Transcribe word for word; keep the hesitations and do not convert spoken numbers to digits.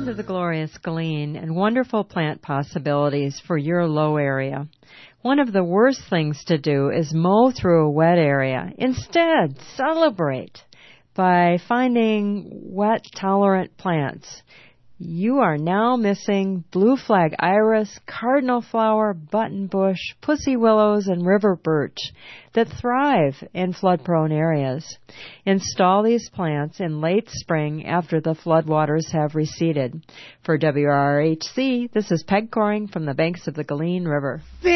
Welcome to the glorious Galeen and wonderful plant possibilities for your low area. One of the worst things to do is mow through a wet area. Instead, celebrate by finding wet-tolerant plants. You are now missing blue flag iris, cardinal flower, buttonbush, pussy willows, and river birch that thrive in flood-prone areas. Install these plants in late spring after the floodwaters have receded. For W R H C, this is Peg Coring from the banks of the Galeen River.